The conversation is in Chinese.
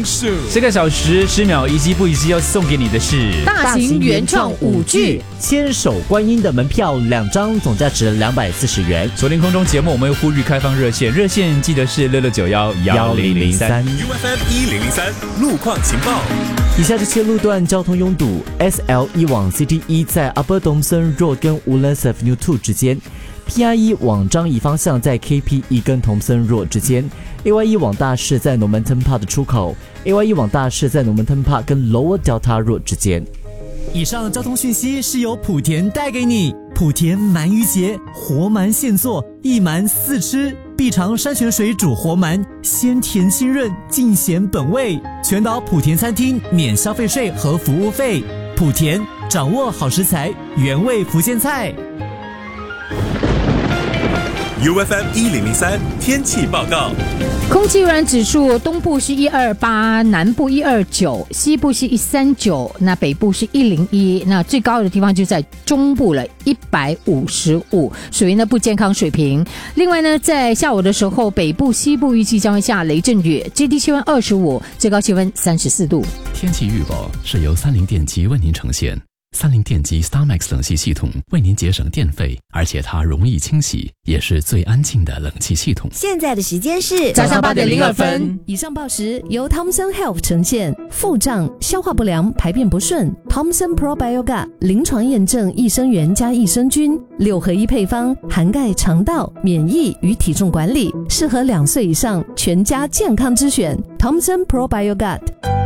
数。 这个小时10秒一击不一击要送给你的是大型原创舞剧千手观音的门票2张，总价值240元。 昨天空中节目我们又呼吁开放热线，热线记得是66911003。 UFM 1003路况情报。 以下这些路段交通拥堵 ：SL1 往 CT1 在 Upper Thomson Road 跟 Woodlands Avenue 2之间；PR1 往樟宜方向在 KP1 跟 Thomson Road 之间；AY1 往大市在 Normanton Park 的出口；AY1 往大市在 Normanton Park 跟 Lower Delta Road 之间。 以上交通讯息是由莆田带给你。莆田鳗鱼节，活鳗现做，一鳗4吃，必尝山泉水煮活鳗，鲜甜清润，尽显本味。全岛莆田餐厅免消费税和服务费。莆田掌握好食材，原味福建菜。 UFM 1003天气报告。 空气污染指数，东部是128，南部129，西部是139，那北部是101，那最高的地方就在中部了，155，属于呢不健康水平。另外呢，在下午的时候，北部、西部预计将会下雷阵雨，最低气温25，最高气温34度。 天气预报是由30电机为您呈现。30电机 StarMax 冷气系统为您节省电费，而且它容易清洗，也是最安静的冷气系统。 现在的时间是早上8点02分。 以上报时由 Thomson Health 呈现。腹胀、消化不良、排便不顺 ，Thomson Probiogat 临床验证益生元加益生菌6合1配方，涵盖肠道、免疫与体重管理，适合2岁以上全家健康之选。Thomson Probiogat。